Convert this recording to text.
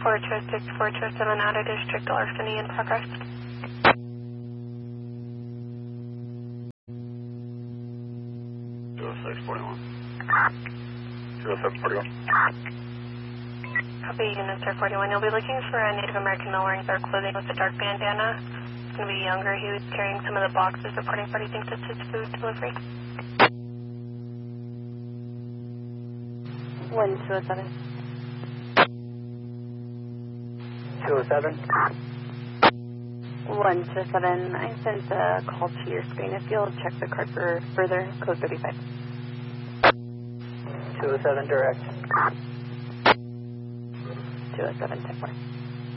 4206, 4207, out of district, Larceny in progress. 20641. 20741. Copy, units are 41. You'll be looking for a Native American male wearing dark clothing with a dark bandana. He's going to be younger. He was carrying some of the boxes. Reporting party thinks it's his food delivery. 1207. 207. 1207. I sent a call to your screen. If you'll check the card for further, code 35. 207 direct. 207, 10 4.